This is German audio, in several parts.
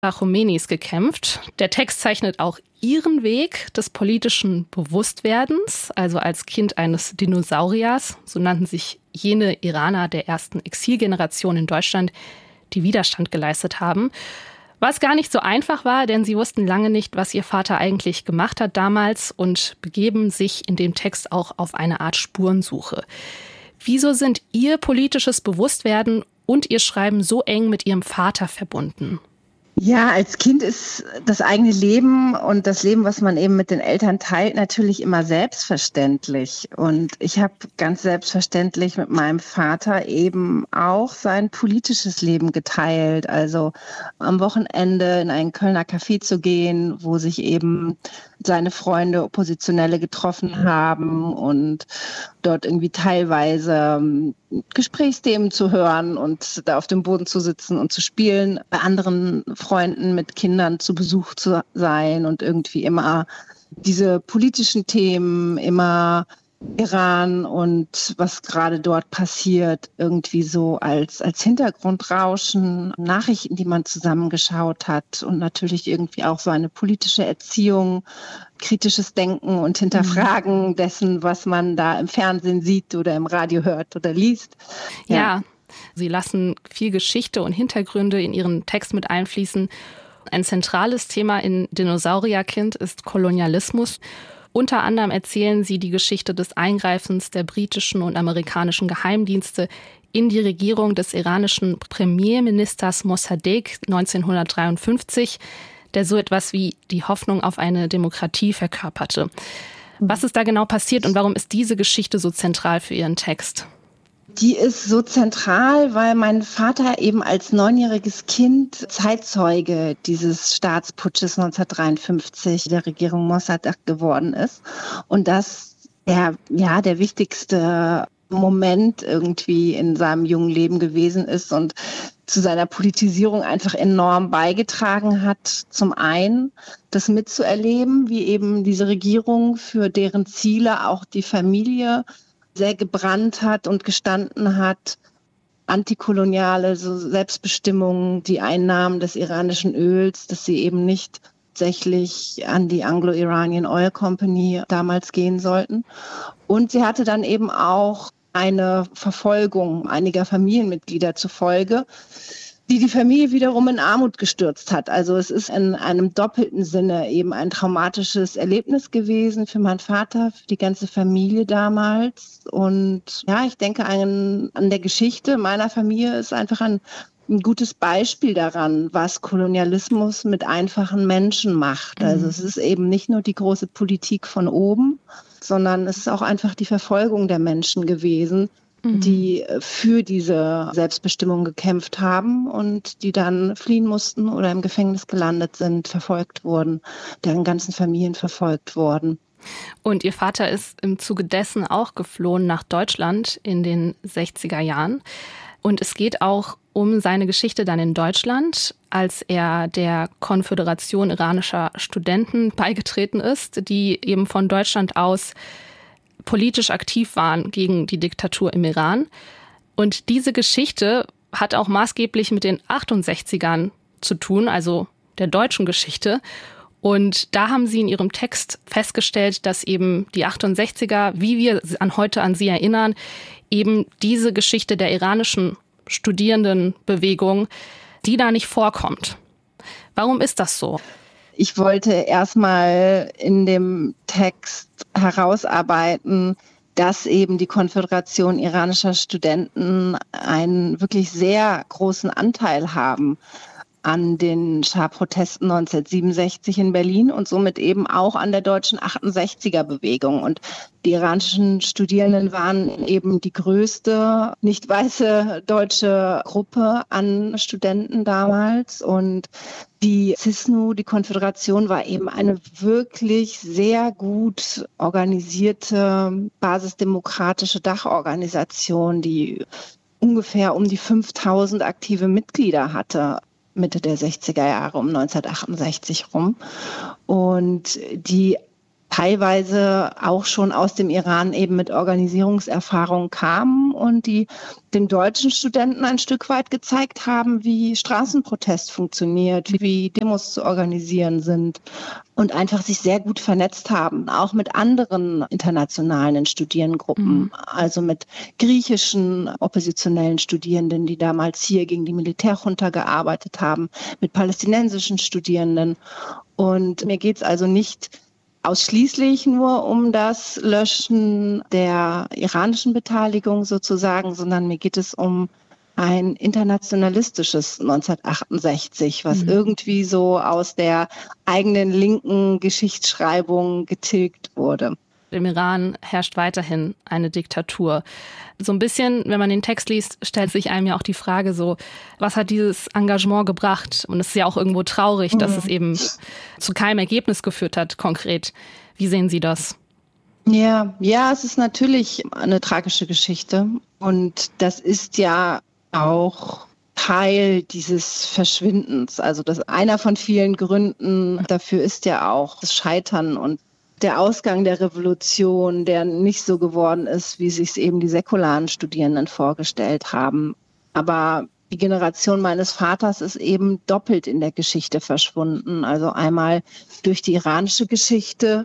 Khomeinis gekämpft. Der Text zeichnet auch ihren Weg des politischen Bewusstwerdens, also als Kind eines Dinosauriers, so nannten sich jene Iraner der ersten Exilgeneration in Deutschland, die Widerstand geleistet haben. Was gar nicht so einfach war, denn sie wussten lange nicht, was ihr Vater eigentlich gemacht hat damals und begeben sich in dem Text auch auf eine Art Spurensuche. Wieso sind ihr politisches Bewusstwerden und ihr Schreiben so eng mit ihrem Vater verbunden? Ja, als Kind ist das eigene Leben und das Leben, was man eben mit den Eltern teilt, natürlich immer selbstverständlich. Und ich habe ganz selbstverständlich mit meinem Vater eben auch sein politisches Leben geteilt. Also am Wochenende in ein Kölner Café zu gehen, wo sich eben seine Freunde, Oppositionelle getroffen haben und dort irgendwie teilweise Gesprächsthemen zu hören und da auf dem Boden zu sitzen und zu spielen, bei anderen Freunden mit Kindern zu Besuch zu sein und irgendwie immer diese politischen Themen, immer Iran und was gerade dort passiert, irgendwie so als Hintergrundrauschen, Nachrichten, die man zusammengeschaut hat und natürlich irgendwie auch so eine politische Erziehung, kritisches Denken und Hinterfragen dessen, was man da im Fernsehen sieht oder im Radio hört oder liest. Ja, Sie lassen viel Geschichte und Hintergründe in Ihren Text mit einfließen. Ein zentrales Thema in Dinosaurierkind ist Kolonialismus. Unter anderem erzählen sie die Geschichte des Eingreifens der britischen und amerikanischen Geheimdienste in die Regierung des iranischen Premierministers Mossadegh 1953, der so etwas wie die Hoffnung auf eine Demokratie verkörperte. Was ist da genau passiert und warum ist diese Geschichte so zentral für Ihren Text? Die ist so zentral, weil mein Vater eben als 9-jähriges Kind Zeitzeuge dieses Staatsputsches 1953 der Regierung Mossadegh geworden ist. Und das der wichtigste Moment irgendwie in seinem jungen Leben gewesen ist und zu seiner Politisierung einfach enorm beigetragen hat. Zum einen das mitzuerleben, wie eben diese Regierung für deren Ziele auch die Familie sehr gebrannt hat und gestanden hat, antikoloniale so Selbstbestimmung, die Einnahmen des iranischen Öls, dass sie eben nicht tatsächlich an die Anglo-Iranian Oil Company damals gehen sollten. Und sie hatte dann eben auch eine Verfolgung einiger Familienmitglieder zur Folge, die Familie wiederum in Armut gestürzt hat. Also es ist in einem doppelten Sinne eben ein traumatisches Erlebnis gewesen für meinen Vater, für die ganze Familie damals. Und ja, ich denke an der Geschichte meiner Familie ist einfach ein gutes Beispiel daran, was Kolonialismus mit einfachen Menschen macht. Also es ist eben nicht nur die große Politik von oben, sondern es ist auch einfach die Verfolgung der Menschen gewesen, die für diese Selbstbestimmung gekämpft haben und die dann fliehen mussten oder im Gefängnis gelandet sind, verfolgt wurden, deren ganzen Familien verfolgt wurden. Und Ihr Vater ist im Zuge dessen auch geflohen nach Deutschland in den 60er Jahren. Und es geht auch um seine Geschichte dann in Deutschland, als er der Konföderation iranischer Studenten beigetreten ist, die eben von Deutschland aus politisch aktiv waren gegen die Diktatur im Iran. Und diese Geschichte hat auch maßgeblich mit den 68ern zu tun, also der deutschen Geschichte. Und da haben Sie in Ihrem Text festgestellt, dass eben die 68er, wie wir heute an sie erinnern, eben diese Geschichte der iranischen Studierendenbewegung, die da nicht vorkommt. Warum ist das so? Ich wollte erstmal in dem Text herausarbeiten, dass eben die Konföderation iranischer Studenten einen wirklich sehr großen Anteil haben an den Schah-Protesten 1967 in Berlin und somit eben auch an der deutschen 68er-Bewegung. Und die iranischen Studierenden waren eben die größte nicht weiße deutsche Gruppe an Studenten damals. Und die CISNU, die Konföderation, war eben eine wirklich sehr gut organisierte basisdemokratische Dachorganisation, die ungefähr um die 5000 aktive Mitglieder hatte. Mitte der 60er Jahre, um 1968 rum. Und die teilweise auch schon aus dem Iran eben mit Organisierungserfahrung kamen und die den deutschen Studenten ein Stück weit gezeigt haben, wie Straßenprotest funktioniert, wie Demos zu organisieren sind und einfach sich sehr gut vernetzt haben, auch mit anderen internationalen Studierendengruppen, also mit griechischen oppositionellen Studierenden, die damals hier gegen die Militärjunta gearbeitet haben, mit palästinensischen Studierenden. Und mir geht es also nicht ausschließlich nur um das Löschen der iranischen Beteiligung sozusagen, sondern mir geht es um ein internationalistisches 1968, was irgendwie so aus der eigenen linken Geschichtsschreibung getilgt wurde. Im Iran herrscht weiterhin eine Diktatur. So ein bisschen, wenn man den Text liest, stellt sich einem ja auch die Frage so, was hat dieses Engagement gebracht? Und es ist ja auch irgendwo traurig, dass es eben zu keinem Ergebnis geführt hat, konkret. Wie sehen Sie das? Ja, es ist natürlich eine tragische Geschichte. Und das ist ja auch Teil dieses Verschwindens. Also das einer von vielen Gründen dafür ist ja auch das Scheitern und der Ausgang der Revolution, der nicht so geworden ist, wie sich es eben die säkularen Studierenden vorgestellt haben. Aber die Generation meines Vaters ist eben doppelt in der Geschichte verschwunden. Also einmal durch die iranische Geschichte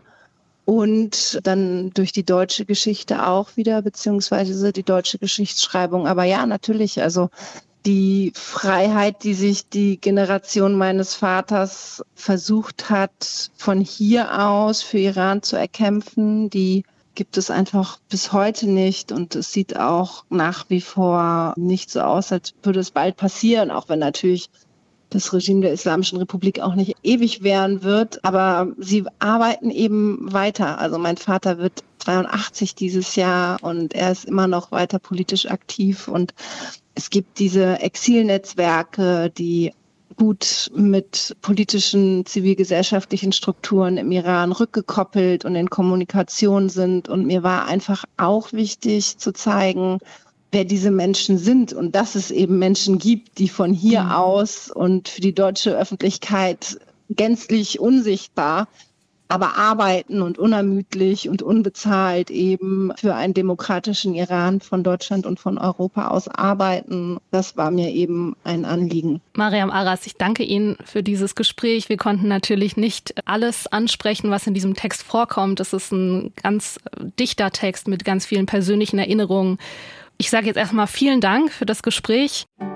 und dann durch die deutsche Geschichte auch wieder, beziehungsweise die deutsche Geschichtsschreibung. Aber ja, natürlich, also die Freiheit, die sich die Generation meines Vaters versucht hat, von hier aus für Iran zu erkämpfen, die gibt es einfach bis heute nicht. Und es sieht auch nach wie vor nicht so aus, als würde es bald passieren, auch wenn natürlich das Regime der Islamischen Republik auch nicht ewig währen wird. Aber sie arbeiten eben weiter. Also mein Vater wird 83 dieses Jahr und er ist immer noch weiter politisch aktiv. Und es gibt diese Exilnetzwerke, die gut mit politischen, zivilgesellschaftlichen Strukturen im Iran rückgekoppelt und in Kommunikation sind. Und mir war einfach auch wichtig zu zeigen, wer diese Menschen sind und dass es eben Menschen gibt, die von hier aus und für die deutsche Öffentlichkeit gänzlich unsichtbar, aber arbeiten und unermüdlich und unbezahlt eben für einen demokratischen Iran von Deutschland und von Europa aus arbeiten. Das war mir eben ein Anliegen. Mariam Aras, ich danke Ihnen für dieses Gespräch. Wir konnten natürlich nicht alles ansprechen, was in diesem Text vorkommt. Es ist ein ganz dichter Text mit ganz vielen persönlichen Erinnerungen. Ich sage jetzt erstmal vielen Dank für das Gespräch.